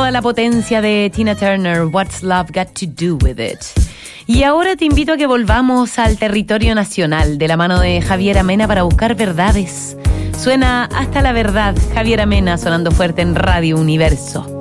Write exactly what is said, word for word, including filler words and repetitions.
toda la potencia de Tina Turner, What's Love Got to Do With It. Y ahora te invito a que volvamos al territorio nacional de la mano de Javiera Mena para buscar verdades. Suena Hasta la Verdad, Javiera Mena sonando fuerte en Radio Universo.